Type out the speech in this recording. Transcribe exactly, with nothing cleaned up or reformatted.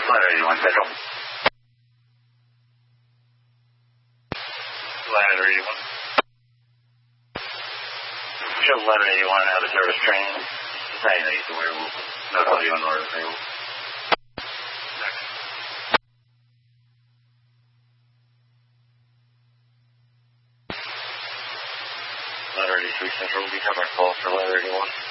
Letter eighty-one Central. Letter eighty-one. Show Letter eighty-one out of service training. Saying that he's aware. We'll notify you on order available. Next. Letter eighty-three Central will be covering calls for Letter eighty-one.